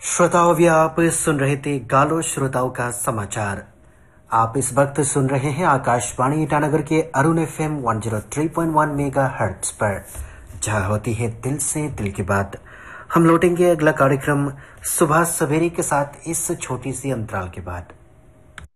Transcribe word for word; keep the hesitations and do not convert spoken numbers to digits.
श्रोताओं, भी आप सुन रहे थे गालो श्रोताओं का समाचार। आप इस वक्त सुन रहे हैं आकाशवाणी ईटानगर के अरुण एफएम एक सौ तीन पॉइंट एक मेगा हर्ट्ज पर, जहां होती है दिल से दिल की बात। हम लौटेंगे अगला कार्यक्रम सुबह सवेरे के साथ इस छोटी सी अंतराल के बाद।